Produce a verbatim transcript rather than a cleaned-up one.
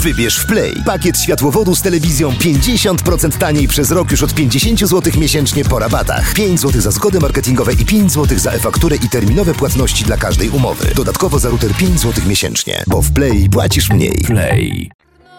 Wybierz w Play pakiet światłowodu z telewizją pięćdziesiąt procent taniej przez rok już od pięćdziesiąt złotych miesięcznie po rabatach. pięć złotych za zgody marketingowe i pięć złotych za e-fakturę i terminowe płatności dla każdej umowy. Dodatkowo za router pięć złotych miesięcznie, bo w Play płacisz mniej. Play.